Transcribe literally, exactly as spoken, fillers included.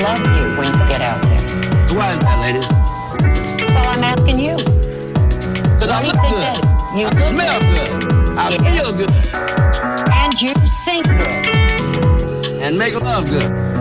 love you when you get out there. Why is that, ladies? Well, I'm asking you. Because I look good. You I look smell good. good. I Yes. feel good. And you sing good. And make love good.